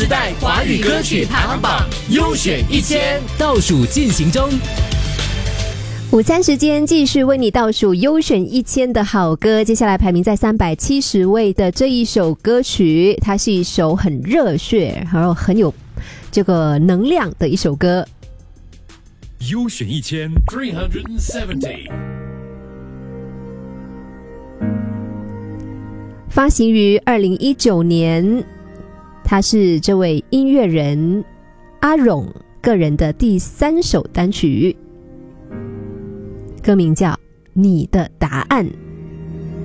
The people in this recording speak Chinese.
时代华语歌曲排行榜优选1000倒数进行中。 午餐时间继续为你倒数优选1000的好歌，接下来排名在370位的这一首歌曲，它是一首很热血然后很有这个能量的一首歌。 优选1000 370， 发行于2019年，它是这位音乐人阿荣个人的第3首单曲，歌名叫《你的答案》。